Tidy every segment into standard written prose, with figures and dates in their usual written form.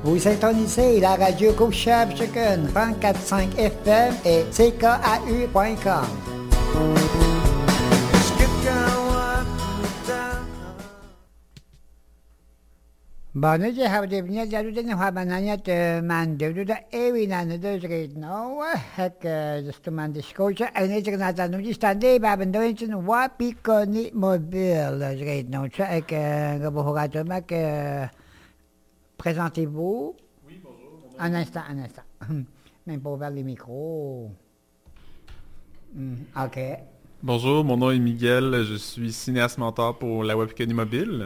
Vous syntonisez la radio Couchable Chicken 24.5 FM et CKAU.com. Bonne je har det vunnet jeg den har man at man det da evinan det reit nå hek det står man det skoja en ikke kan at nu stande baben då ikke nu Wapikoni mobil reit nå så ek gabohogato mak présentez-vous. Oui, bonjour. Un instant. Même pas ouvert les micros. OK. Bonjour, mon nom est Miguel, je suis cinéaste mentor pour la Wapikoni Mobile.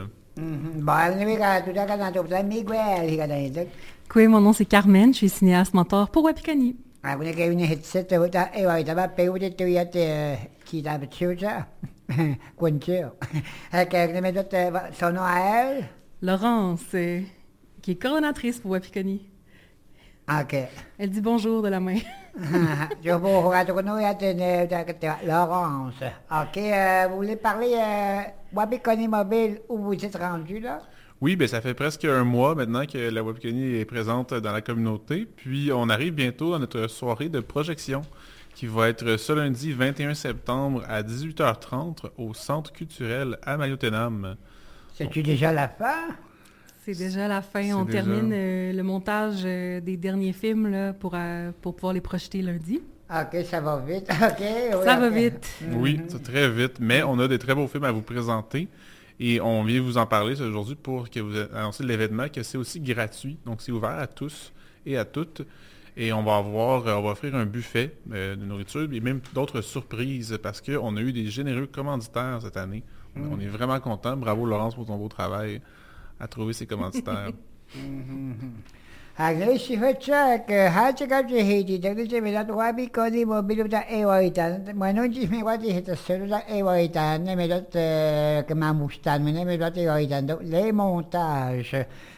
Oui, mon nom c'est Carmen, je suis cinéaste mentor pour Wapikoni. Son nom à elle? Laurence, qui est coordonnatrice pour Wapikoni. OK. Elle dit bonjour de la main. Laurence. OK, vous voulez parler Wapikoni Mobile où vous êtes rendu là? Oui, ben ça fait presque un mois maintenant que la Wapikoni est présente dans la communauté. Puis on arrive bientôt à notre soirée de projection qui va être ce lundi 21 septembre à 18h30 au Centre culturel à Mayotenam. C'est-tu déjà la fin? C'est déjà la fin. On termine le montage des derniers films là, pour pouvoir les projeter lundi. OK, ça va vite. OK. Oui, ça va vite. Oui, c'est très vite. Mais on a des très beaux films à vous présenter. Et on vient vous en parler aujourd'hui pour que vous annonciez l'événement, que c'est aussi gratuit. Donc, c'est ouvert à tous et à toutes. Et on va offrir un buffet de nourriture et même d'autres surprises parce qu'on a eu des généreux commanditaires cette année. On est vraiment contents. Bravo, Laurence, pour ton beau travail à trouver ces commanditaires. Les montages.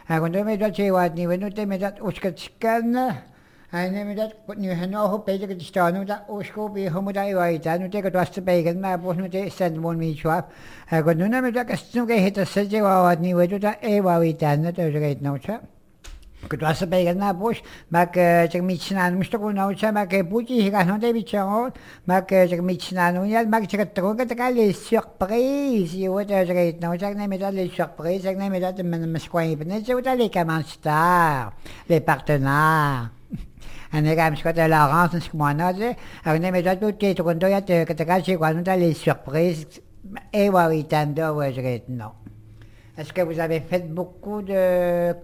Nu nog beter te staan, nu dat oorschop je moet daar uit, nu tegen het was te beken, maar bos nu te send mon me swap. Goed, nu neem dat als nu het is je wat niet weet dat uit, dat is het nou zo. Het was te beken, maar bos, maar zeg met snaan, moest ook nou zo, maar boetje, je gaat nog even zo, maar zeg met snaan, ja, maar zeg het terug, dat kan les surprise, je weet dat het nou, zeg neem dat les surprise, zeg neem dat mijn squapen, net zo dat les commentateurs, les partenaires. En ik heb schat Laurence en Squanade. En neem dat ook dit rond dat ik je quand on a les surprises et waritando was it non. Est-ce que vous avez fait beaucoup de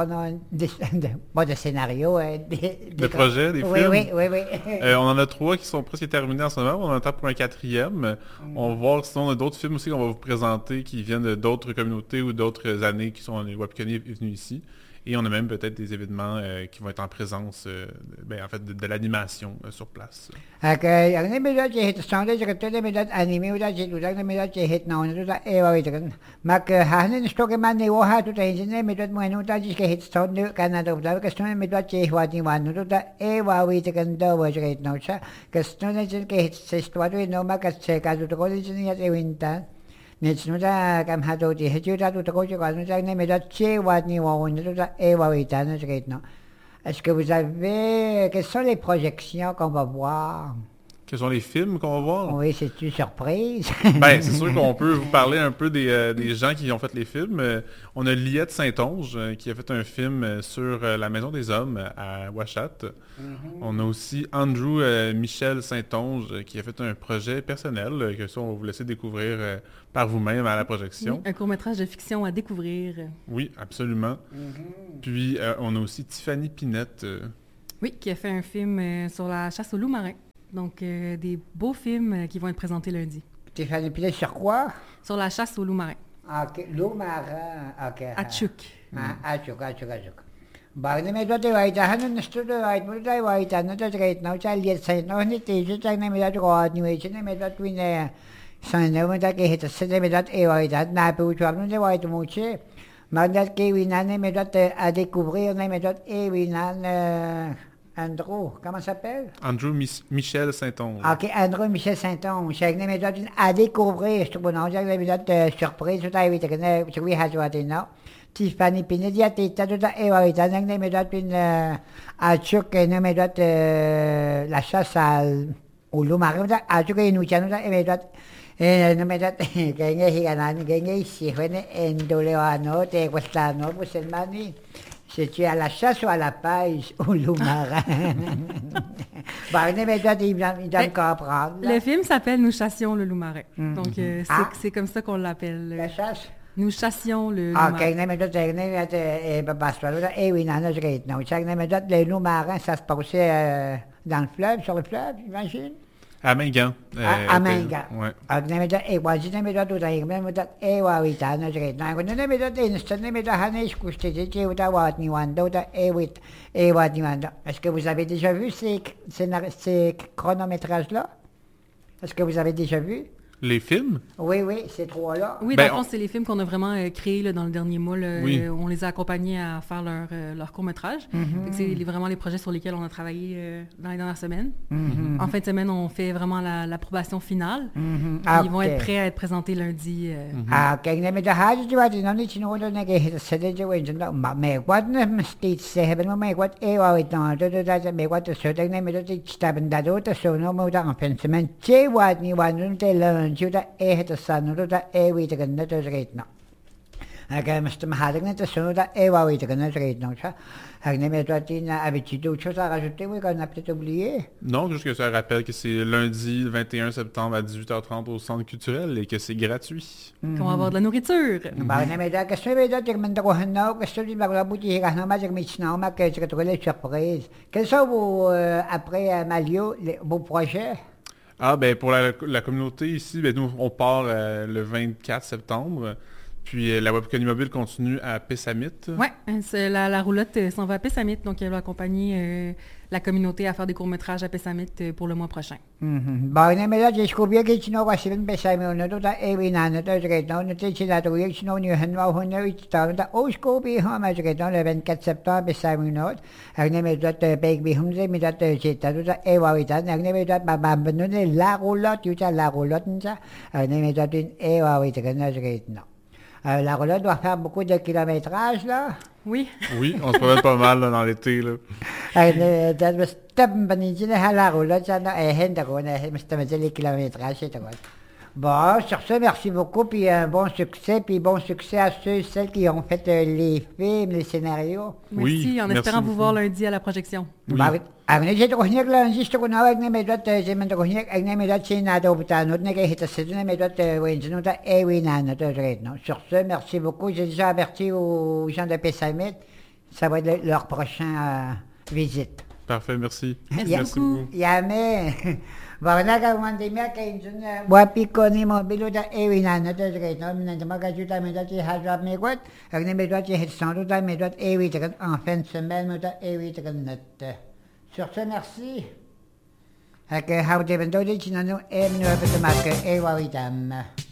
scénarios, de projets, des films? Oui. On en a 3 qui sont presque terminés en ce moment. On en attend pour un 4e. On va voir sinon on a d'autres films aussi qu'on va vous présenter qui viennent d'autres communautés ou d'autres années qui sont Wapikoni est venu ici. Et on a même peut-être des événements qui vont être en présence en fait de l'animation sur place. OK. Ang nimedot je het standaard je het nimedot anime dat je doet nimedot je het nou dat weet maar hanen stoke man ne wo hat dat je nimedot mo dat je het standaard kan dat que stone nimedot je wat niet want dat weet dat was het nou zo que stone je het se stoado no maar que se caso to college ni het evinta. Net nu da kam hado die het dat to college kan nu zeggen nimedot je wat niet want dat weet dat het nou. Est-ce que vous avez... Quelles sont les projections qu'on va voir? Quels sont les films qu'on va voir? Oui, c'est une surprise. Ben, c'est sûr qu'on peut vous parler un peu des gens qui ont fait les films. On a Liette Saint-Onge qui a fait un film sur la Maison des Hommes à Ouachat. On a aussi Andrew Michel Saint-Onge qui a fait un projet personnel que ça, on va vous laisser découvrir par vous-même à la projection. Oui, un court-métrage de fiction à découvrir. Oui, absolument. Puis, on a aussi Tiffany Pinette. Oui, qui a fait un film sur la chasse aux loups marins. Donc, des beaux films qui vont être présentés lundi. Tiffany Pinette sur quoi? Sur la chasse aux loups marins. OK, loups marins, OK. À Tchouk. À Tchouk. Bagay may dote waitahan na studio wait mo dai waitan na to great now child yet say no ni te ju tang na me dat ko ni we chen me dat win san na mo dat ke hit se me dat e waitan na pu chu no de wait mo che ma dat ke win na me dat à découvrir na me dat e win Andrew, comment ça s'appelle? Andrew Michel Saint-Onge. OK, Andrew Michel Saint-Onge. Je n'ai pas à découvrir, je trouve, non, j'ai une surprise, tout à l'heure, je suis à Tiffany Pinedia, Tita, Ewarita, Nagnemedot, Achuk, Nemedot, la chasse au loup marin, Achuk, Inuchan, Emedot, Nemedot, Genge Higanan, Genge, Sihene, Endoleano, Teguestano, Busselmani. C'est-tu à la chasse ou à la pêche au loup marin? Nemedot, il doit comprendre. Le film s'appelle Nous chassions le loup marin. Donc, c'est comme ça qu'on l'appelle. La chasse? Nous chassions le loup marin. OK, le loup marin, ça se passait dans le fleuve, sur le fleuve, j'imagine? À Mingan. À Mingan. Oui. Est-ce que vous avez déjà vu ces chronométrages-là? Est-ce que vous avez déjà vu? Les films? Oui, ces trois-là. Oui, dans le fond, c'est les films qu'on a vraiment créés là, dans le dernier mois. Là, oui. On les a accompagnés à faire leur court-métrage. C'est vraiment les projets sur lesquels on a travaillé dans les dernières semaines. En fin de semaine, on fait vraiment l'approbation finale. Ils vont être prêts à être présentés lundi. OK. Juda ehta sanuruda ewita ganna tozreitna. Aga must mahadagna ta sunuda ewawita ganna tozreitna. Agne metwatina habitude chose à rajouter, oui, qu'on a peut-être oublié. Non, juste que ça rappelle que c'est lundi 21 septembre à 18h30 au Centre culturel et que c'est gratuit. Qu'on va avoir de la nourriture. Quels sont vos, après Malio, vos projets? Ah, ben pour la communauté ici, ben nous, on part le 24 septembre. Puis la webcam mobile continue à Pessamit. Oui, la roulotte s'en va à Pessamit, donc elle va accompagner la communauté à faire des courts-métrages à Pessamit pour le mois prochain. La roulotte doit faire beaucoup de kilométrage, là. Oui. Oui, on se promène pas mal là, dans l'été, là. Bon, sur ce, merci beaucoup, puis bon succès à ceux et celles qui ont fait les films, les scénarios. Merci, en espérant vous voir lundi à la projection. Oui. Sur ce, merci beaucoup. J'ai déjà averti aux gens de Pessamit, ça va être leur prochaine visite. Parfait, merci. Merci beaucoup. Yame. Bagna mandimia kay wapi ko ni mo biluda ewina na to kay no na magajuta me dati hajab me kwat agne me dati hitsan da me dati ewi takan en fin de semaine me dati ewi takan net. Sur ce, merci. Ak hawde bendo di chinano em no betemak ewa witam.